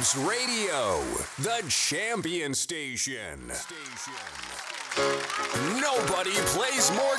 Waves Radio, the champion station. Nobody plays more